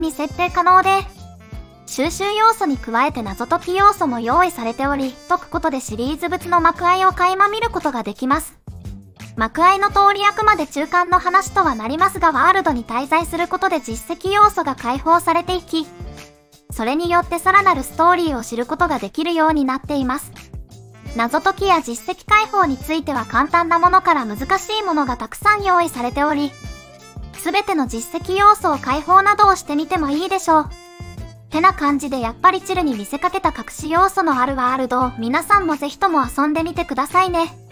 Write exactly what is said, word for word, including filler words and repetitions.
に設定可能で、収集要素に加えて謎解き要素も用意されており、解くことでシリーズ物の幕間を垣間見ることができます。幕間の通りあくまで中間の話とはなりますが、ワールドに滞在することで実績要素が解放されていき、それによってさらなるストーリーを知ることができるようになっています。謎解きや実績解放については簡単なものから難しいものがたくさん用意されており、すべての実績要素を解放などをしてみてもいいでしょう。てな感じでやっぱりチルに見せかけた隠し要素のあるワールドを皆さんもぜひとも遊んでみてくださいね。